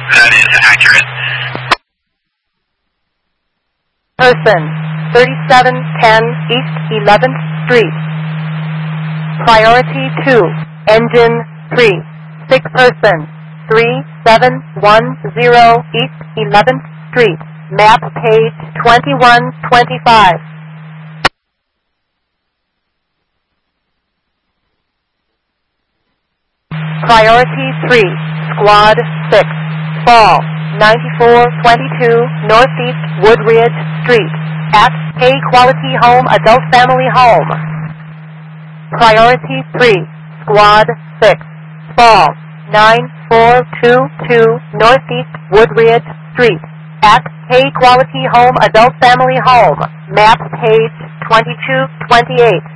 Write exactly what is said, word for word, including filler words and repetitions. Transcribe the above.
That is accurate. Person, thirty-seven ten East eleventh Street. Priority two, engine three. Sick person, three seven one zero East eleventh Street. Map page twenty-one twenty-five. Priority three, Squad six, Fall, ninety-four twenty-two Northeast Woodridge Street, at K Quality Home Adult Family Home. Priority three, Squad six, Fall, nine four two two Northeast Woodridge Street, at K Quality Home Adult Family Home. Map page twenty-two twenty-eight.